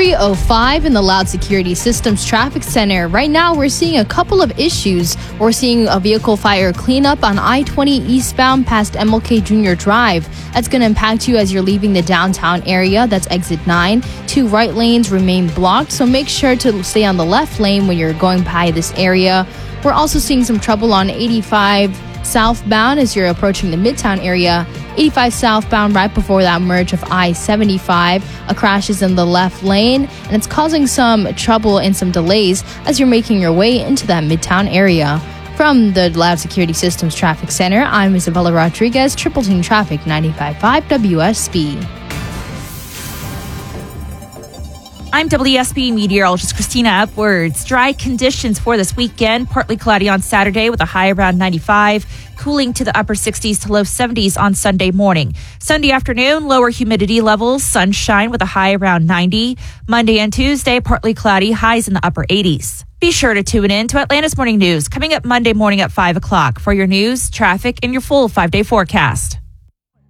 3:05 in the Loud Security Systems Traffic Center. Right now, we're seeing a couple of issues. We're seeing a vehicle fire cleanup on I-20 eastbound past MLK Junior Drive. That's going to impact you as you're leaving the downtown area. That's exit 9. 2 right lanes remain blocked, so make sure to stay on the left lane when you're going by this area. We're also seeing some trouble on 85 southbound as you're approaching the Midtown area. 85 southbound right before that merge of I-75. A crash is in the left lane, and it's causing some trouble and some delays as you're making your way into that Midtown area. From the Loud Security Systems Traffic Center, I'm Isabella Rodriguez, Triple Team Traffic 95.5 WSB. I'm WSB meteorologist Christina Upwards. Dry conditions for this weekend. Partly cloudy on Saturday with a high around 95. Cooling to the upper 60s to low 70s on Sunday morning. Sunday afternoon, lower humidity levels. Sunshine with a high around 90. Monday and Tuesday, partly cloudy. Highs in the upper 80s. Be sure to tune in to Atlanta's Morning News coming up Monday morning at 5 o'clock for your news, traffic, and your full 5-day forecast.